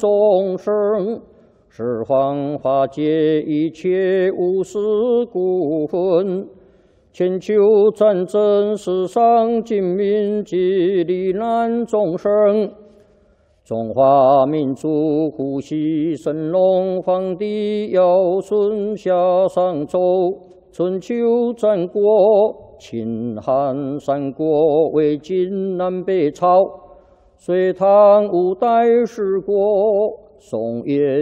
众生，十方化解一切无私故分。千秋战争，世上尽民及罹难众生。中华民族呼吸神龙，皇帝尧舜夏商周。春秋战国，秦汉三国，魏晋南北朝。隋唐五代十国，宋元